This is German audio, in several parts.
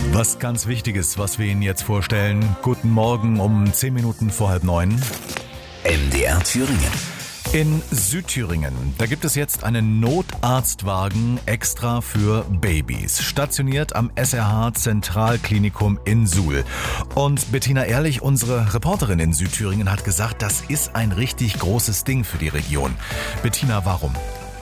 Was ganz Wichtiges, was wir Ihnen jetzt vorstellen. Guten Morgen um 10 Minuten vor 8:30. MDR Thüringen. In Südthüringen, da gibt es jetzt einen Notarztwagen extra für Babys, stationiert am SRH Zentralklinikum in Suhl. Und Bettina Ehrlich, unsere Reporterin in Südthüringen, hat gesagt, das ist ein richtig großes Ding für die Region. Bettina, warum?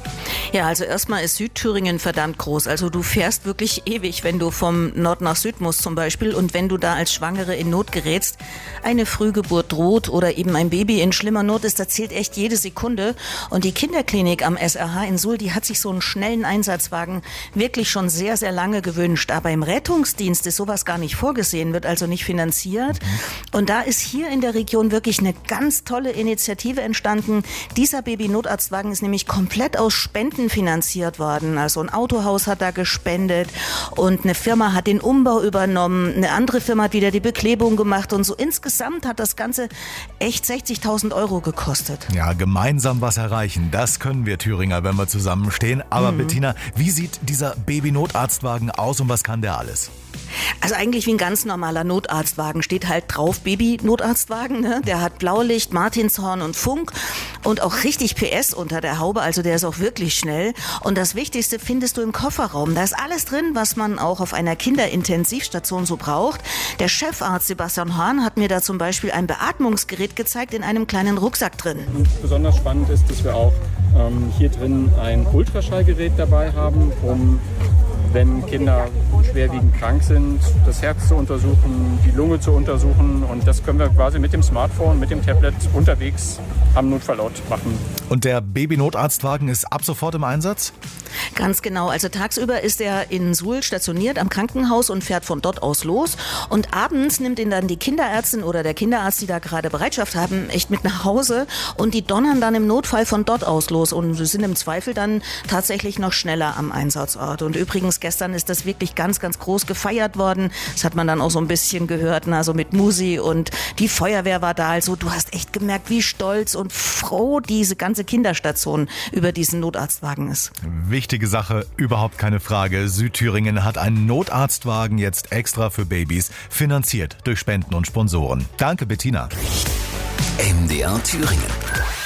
Ja, also erstmal ist Südthüringen verdammt groß. Also du fährst wirklich ewig, wenn du vom Nord nach Süd musst zum Beispiel. Und wenn du da als Schwangere in Not gerätst, eine Frühgeburt droht oder eben ein Baby in schlimmer Not ist, da zählt echt jede Sekunde. Und die Kinderklinik am SRH in Suhl, die hat sich so einen schnellen Einsatzwagen wirklich schon sehr, sehr lange gewünscht. Aber im Rettungsdienst ist sowas gar nicht vorgesehen, wird also nicht finanziert. Und da ist hier in der Region wirklich eine ganz tolle Initiative entstanden. Dieser Baby-Notarztwagen ist nämlich komplett aus Spenden finanziert worden. Also ein Autohaus hat da gespendet und eine Firma hat den Umbau übernommen. Eine andere Firma hat wieder die Beklebung gemacht und so insgesamt hat das Ganze echt 60.000 € gekostet. Ja, gemeinsam was erreichen, das können wir Thüringer, wenn wir zusammenstehen. Aber Bettina, wie sieht dieser Baby-Notarztwagen aus und was kann der alles? Also eigentlich wie ein ganz normaler Notarztwagen, steht halt drauf Baby-Notarztwagen, ne? Der hat Blaulicht, Martinshorn und Funk und auch richtig PS unter der Haube, also der ist auch wirklich schnell. Und das Wichtigste findest du im Kofferraum. Da ist alles drin, was man auch auf einer Kinderintensivstation so braucht. Der Chefarzt Sebastian Hahn hat mir da zum Beispiel ein Beatmungsgerät gezeigt in einem kleinen Rucksack drin. Und besonders spannend ist, dass wir auch hier drin ein Ultraschallgerät dabei haben, um, wenn Kinder schwerwiegend krank sind, das Herz zu untersuchen, die Lunge zu untersuchen. Und das können wir quasi mit dem Smartphone, mit dem Tablet unterwegs am Notfallort machen. Und der Baby-Notarztwagen ist ab sofort im Einsatz? Ganz genau. Also tagsüber ist er in Suhl stationiert am Krankenhaus und fährt von dort aus los. Und abends nimmt ihn dann die Kinderärztin oder der Kinderarzt, die da gerade Bereitschaft haben, echt mit nach Hause. Und die donnern dann im Notfall von dort aus los. Und sie sind im Zweifel dann tatsächlich noch schneller am Einsatzort. Und übrigens, gestern ist das wirklich ganz, ganz groß gefeiert worden. Das hat man dann auch so ein bisschen gehört, also mit Musi und die Feuerwehr war da. Also du hast echt gemerkt, wie stolz und froh diese ganze Kinderstation über diesen Notarztwagen ist. Wichtige Sache, überhaupt keine Frage. Südthüringen hat einen Notarztwagen jetzt extra für Babys, finanziert durch Spenden und Sponsoren. Danke, Bettina. MDR Thüringen.